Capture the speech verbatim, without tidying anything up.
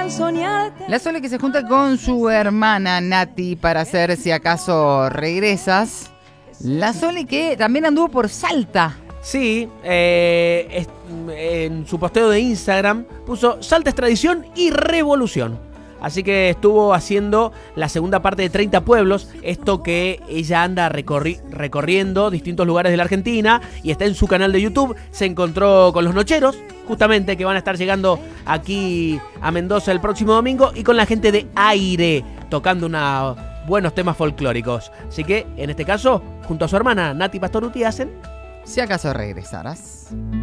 soñarte. La Sole que se junta con su hermana Nati para hacer Si acaso regresas. La Sole que también anduvo por Salta. Sí, eh, es, en su posteo de Instagram puso Salta es tradición y revolución. Así que estuvo haciendo la segunda parte de treinta pueblos, esto que ella anda recorri- recorriendo distintos lugares de la Argentina y está en su canal de YouTube. Se encontró con los Nocheros, justamente, que van a estar llegando aquí a Mendoza el próximo domingo, y con la gente de Aire, tocando unos buenos temas folclóricos. Así que, en este caso, junto a su hermana Nati Pastoruti hacen Si acaso regresarás.